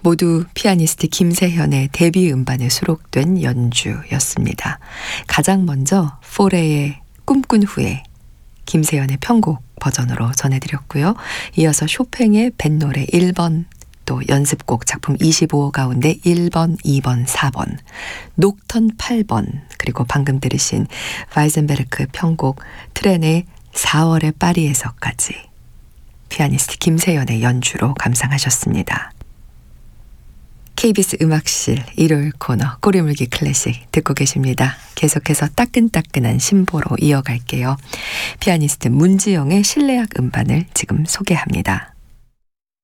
모두 피아니스트 김세현의 데뷔 음반에 수록된 연주였습니다. 가장 먼저 포레의 꿈꾼 후에 김세현의 편곡 버전으로 전해드렸고요. 이어서 쇼팽의 뱃노래 1번, 또 연습곡 작품 25 가운데 1번, 2번, 4번, 녹턴 8번, 그리고 방금 들으신 바이젠베르크 편곡 트렌의 4월의 파리에서까지 피아니스트 김세연의 연주로 감상하셨습니다. KBS 음악실 일요일 코너 꼬리물기 클래식 듣고 계십니다. 계속해서 따끈따끈한 신보로 이어갈게요. 피아니스트 문지영의 실내악 음반을 지금 소개합니다.